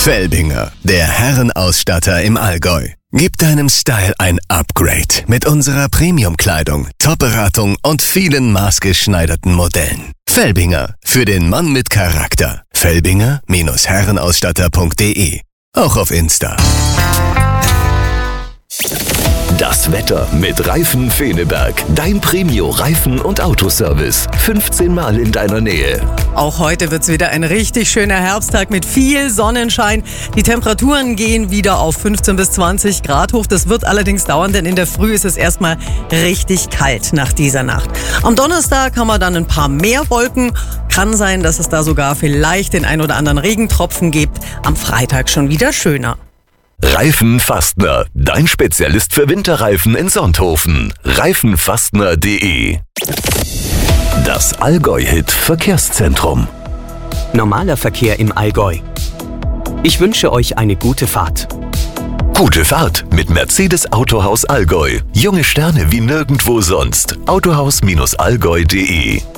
Felbinger, der Herrenausstatter im Allgäu. Gib deinem Style ein Upgrade mit unserer Premium-Kleidung, Top-Beratung und vielen maßgeschneiderten Modellen. Felbinger, für den Mann mit Charakter. Felbinger-Herrenausstatter.de. Auch auf Insta. Das Wetter mit Reifen Feneberg. Dein Premio-Reifen- und Autoservice. 15 Mal in deiner Nähe. Auch heute wird es wieder ein richtig schöner Herbsttag mit viel Sonnenschein. Die Temperaturen gehen wieder auf 15 bis 20 Grad hoch. Das wird allerdings dauern, denn in der Früh ist es erstmal richtig kalt nach dieser Nacht. Am Donnerstag haben wir dann ein paar mehr Wolken. Kann sein, dass es da sogar vielleicht den ein oder anderen Regentropfen gibt. Am Freitag schon wieder schöner. Reifen Fastner, dein Spezialist für Winterreifen in Sonthofen. Reifenfastner.de. Das Allgäu-Hit Verkehrszentrum. Normaler Verkehr im Allgäu. Ich wünsche euch eine gute Fahrt. Gute Fahrt mit Mercedes Autohaus Allgäu. Junge Sterne wie nirgendwo sonst. Autohaus-allgäu.de